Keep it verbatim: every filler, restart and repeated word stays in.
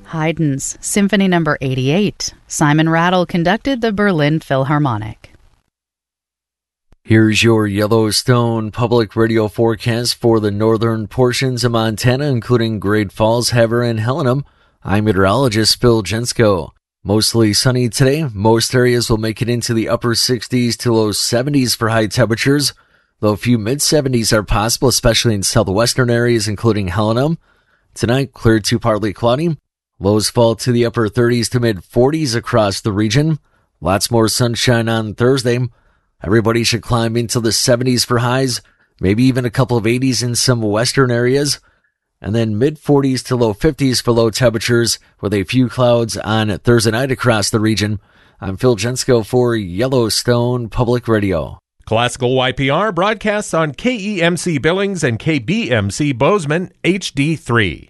Haydn's Symphony Number eighty-eight. Simon Rattle conducted the Berlin Philharmonic. Here's your Yellowstone Public Radio forecast for the northern portions of Montana, including Great Falls, Havre, and Helena. I'm meteorologist Phil Jensko. Mostly sunny today. Most areas will make it into the upper sixties to low seventies for high temperatures, though a few mid-seventies are possible, especially in southwestern areas, including Helena. Tonight, clear to partly cloudy. Lows fall to the upper thirties to mid-forties across the region. Lots more sunshine on Thursday. Everybody should climb into the seventies for highs, maybe even a couple of eighties in some western areas. And then mid-forties to low fifties for low temperatures with a few clouds on Thursday night across the region. I'm Phil Jensko for Yellowstone Public Radio. Classical Y P R broadcasts on K E M C Billings and K B M C Bozeman H D three.